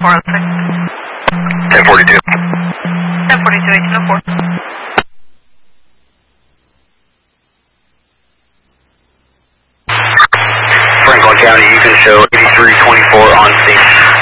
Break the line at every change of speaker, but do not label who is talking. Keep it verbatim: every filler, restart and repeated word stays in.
ten forty-two.
ten forty-two, eighteen oh four.
Franklin County, you can show eighty-three twenty-four on scene.